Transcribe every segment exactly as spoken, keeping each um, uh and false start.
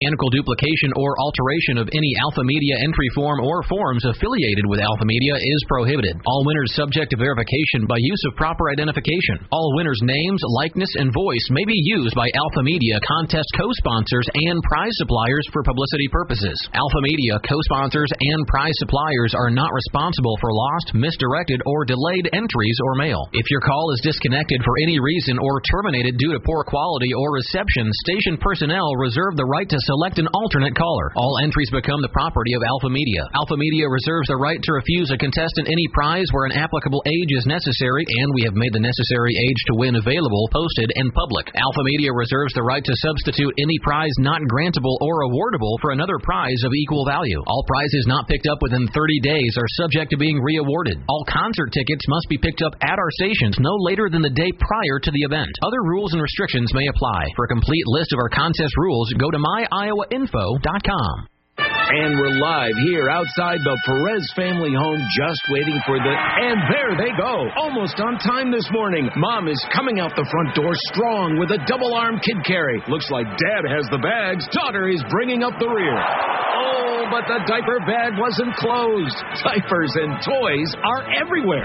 mechanical duplication or alteration of any Alpha Media entry form or forms affiliated with Alpha Media is prohibited. All winners subject to verification by use of proper identification. All winners' names, likeness, and voice may be used by Alpha Media contest co-sponsors and prize suppliers for publicity purposes. Alpha Media co-sponsors and prize suppliers are not responsible for lost, misdirected, or delayed entries or mail. If your call is disconnected for any reason or terminated due to poor quality or reception, station personnel reserve the right to select an alternate caller. All entries become the property of Alpha Media. Alpha Media reserves the right to refuse a contestant any prize where an applicable age is necessary, and we have made the necessary age to win available, posted, and public. Alpha Media reserves the right to substitute any prize not grantable or awardable for another prize of equal value. All prizes not picked up within thirty days are subject to being re-awarded. All concert tickets must be picked up at our stations no later than the day prior to the event. Other rules and restrictions may apply. For a complete list of our contest rules, go to my iowa info dot com. And we're live here outside the Perez family home, just waiting for the... And there they go, almost on time this morning. Mom is coming out the front door strong with a double-arm kid carry. Looks like Dad has the bags. Daughter is bringing up the rear. Oh, but the diaper bag wasn't closed. Diapers and toys are everywhere.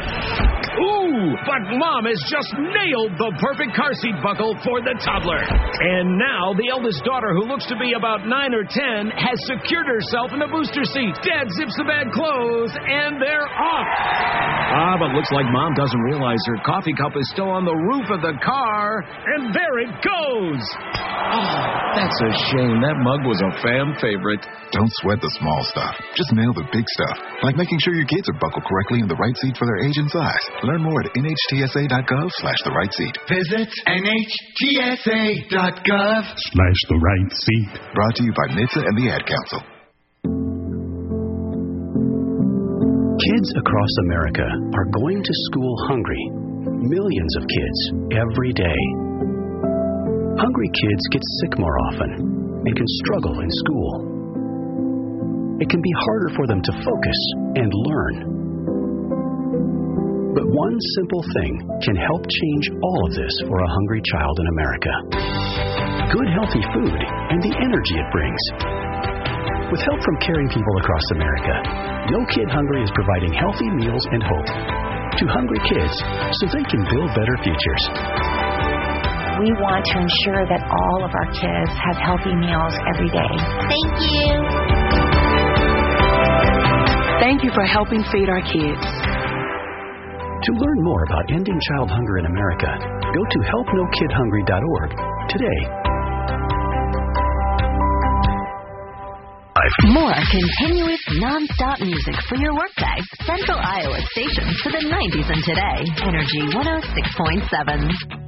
Ooh, but Mom has just nailed the perfect car seat buckle for the toddler. And now the eldest daughter, who looks to be about nine or ten, has secured herself in the booster seat. Dad zips the bag closed, and they're off. Ah, but looks like Mom doesn't realize her coffee cup is still on the roof of the car, and there it goes. Oh, that's a shame. That mug was a fan favorite. Don't sweat the small stuff. Just nail the big stuff, like making sure your kids are buckled correctly in the right seat for their age and size. Learn more at N H T S A dot gov slash the right seat. Visit N H T S A dot gov slash the right seat. Brought to you by N H T S A and the Ad Council. Kids across America are going to school hungry. Millions of kids every day. Hungry kids get sick more often and can struggle in school. It can be harder for them to focus and learn. But one simple thing can help change all of this for a hungry child in America. Good, healthy food and the energy it brings. With help from caring people across America, No Kid Hungry is providing healthy meals and hope to hungry kids so they can build better futures. We want to ensure that all of our kids have healthy meals every day. Thank you. Thank you for helping feed our kids. To learn more about ending child hunger in America, go to help no kid hungry dot org today. More continuous, non-stop music for your workday. Central Iowa station for the nineties and today. Energy one oh six point seven.